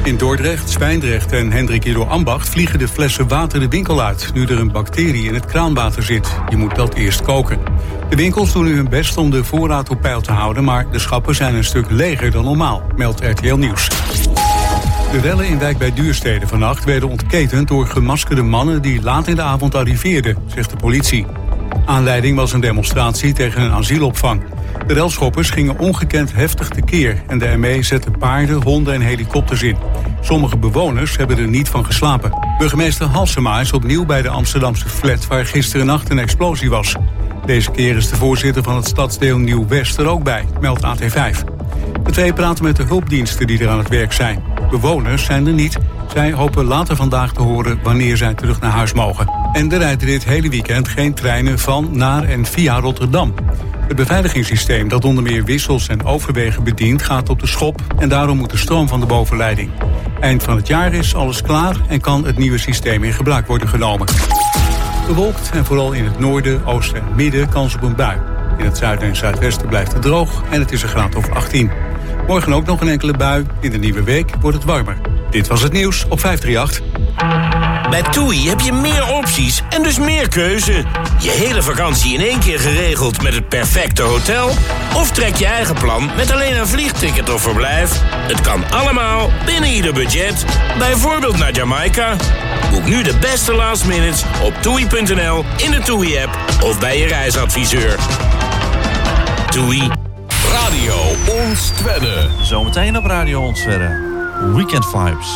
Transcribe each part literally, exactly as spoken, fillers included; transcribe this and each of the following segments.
In Dordrecht, Zwijndrecht en Hendrik Ido Ambacht vliegen de flessen water de winkel uit, nu er een bacterie in het kraanwater zit. Je moet dat eerst koken. De winkels doen nu hun best om de voorraad op peil te houden, maar de schappen zijn een stuk leger dan normaal, meldt R T L Nieuws. De rellen in Wijk bij Duurstede vannacht werden ontketend door gemaskerde mannen die laat in de avond arriveerden, zegt de politie. Aanleiding was een demonstratie tegen een asielopvang. De relschoppers gingen ongekend heftig tekeer en de M E zette paarden, honden en helikopters in. Sommige bewoners hebben er niet van geslapen. Burgemeester Halsema is opnieuw bij de Amsterdamse flat waar gisterennacht een explosie was. Deze keer is de voorzitter van het stadsdeel Nieuw-West er ook bij, meldt A T vijf. De twee praten met de hulpdiensten die er aan het werk zijn. Bewoners zijn er niet. Zij hopen later vandaag te horen wanneer zij terug naar huis mogen. En er rijden dit hele weekend geen treinen van, naar en via Rotterdam. Het beveiligingssysteem dat onder meer wissels en overwegen bedient gaat op de schop en daarom moet de stroom van de bovenleiding. Eind van het jaar is alles klaar en kan het nieuwe systeem in gebruik worden genomen. Bewolkt en vooral in het noorden, oosten en midden kans op een bui. In het zuiden en zuidwesten blijft het droog en het is een graad of achttien. Morgen ook nog een enkele bui. In de nieuwe week wordt het warmer. Dit was het nieuws op vijf drie acht. Bij TUI heb je meer opties en dus meer keuze. Je hele vakantie in één keer geregeld met het perfecte hotel? Of trek je eigen plan met alleen een vliegticket of verblijf? Het kan allemaal binnen ieder budget. Bijvoorbeeld naar Jamaica. Boek nu de beste last minutes op toei punt n l, in de TUI-app of bij je reisadviseur. TUI. Radio Ons Twedde. Zometeen op Radio Ons Twedde. Weekend Vibes.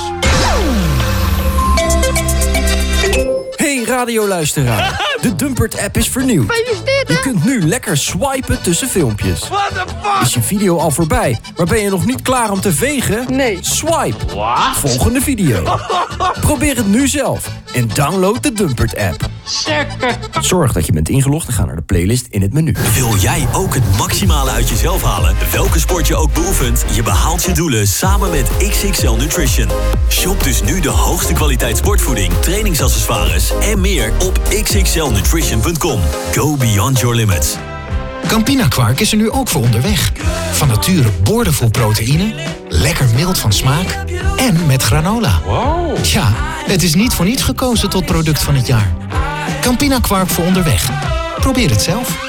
Hey radioluisteraar, de Dumpert-app is vernieuwd. Je kunt nu lekker swipen tussen filmpjes. What the fuck? Is je video al voorbij, maar ben je nog niet klaar om te vegen? Nee. Swipe. What? Volgende video. Probeer het nu zelf en download de Dumpert-app. Zorg dat je bent ingelogd en ga naar de playlist in het menu. Wil jij ook het maximale uit jezelf halen? Welke sport je ook beoefent, je behaalt je doelen samen met X X L Nutrition. Shop dus nu de hoogste kwaliteit sportvoeding, trainingsaccessoires en meer op x x l nutrition punt com. Go beyond your limits. Campina Kwark is er nu ook voor onderweg. Van nature boordevol proteïne, lekker mild van smaak en met granola. Wow. Ja, het is niet voor niets gekozen tot product van het jaar. Campina Kwark voor onderweg. Probeer het zelf.